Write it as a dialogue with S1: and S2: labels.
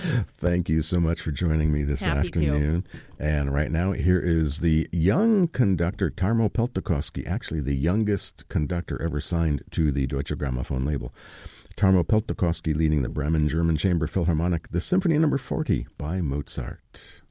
S1: Thank you so much for joining me this
S2: Happy
S1: afternoon. And right now, here is the young conductor, Tarmo Peltokoski, actually the youngest conductor ever signed to the Deutsche Grammophon label. Tarmo Peltokoski leading the Bremen German Chamber Philharmonic, the Symphony No. 40 by Mozart.